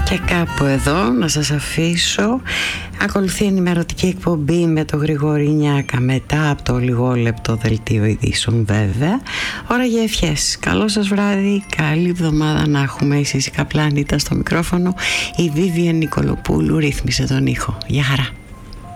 Και κάπου εδώ να σας αφήσω. Ακολουθεί ενημερωτική εκπομπή με το Γρηγόρη Νιάκα μετά από το λιγόλεπτο δελτίο ειδήσεων βέβαια. Ώρα για ευχές. Καλό σας βράδυ, καλή εβδομάδα να έχουμε. Η Σύσικα Πλάνητα στο μικρόφωνο, η Βίβιαν Νικολοπούλου ρύθμισε τον ήχο. Γεια χαρά.